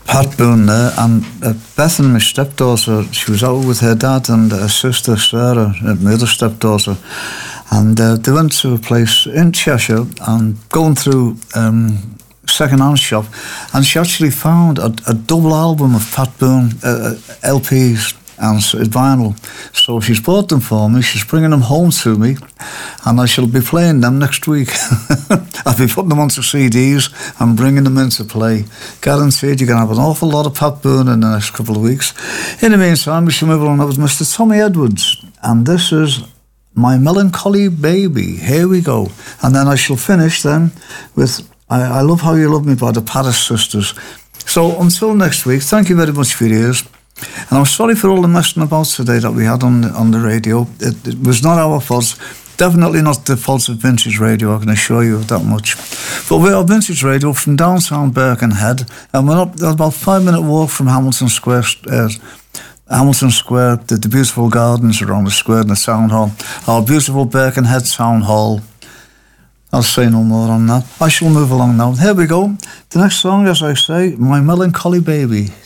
Pat Boone there, and Beth, my stepdaughter, she was out with her dad and her sister Sarah, my other stepdaughter, and they went to a place in Cheshire and going through second-hand shop, and she actually found a double album of Pat Boone LPs and vinyl. So she's bought them for me, she's bringing them home to me, and I shall be playing them next week. I'll be putting them onto CDs and bringing them in to play. Guaranteed you're going to have an awful lot of Pat Boone in the next couple of weeks. In the meantime, we shall move on with Mr. Tommy Edwards, and this is My Melancholy Baby. Here we go. And then I shall finish then with I Love How You Love Me by the Paris Sisters. So until next week, thank you very much for your ears. And I'm sorry for all the messing about today that we had on the radio. It was not our fault. Definitely not the fault of Vintage Radio, I can assure you of that much. But we are Vintage Radio from downtown Birkenhead, and we're up about 5-minute walk from Hamilton Square. The beautiful gardens around the square and the town hall. Our beautiful Birkenhead Town Hall. I'll say no more on that. I shall move along now. Here we go. The next song, as I say, My Melancholy Baby.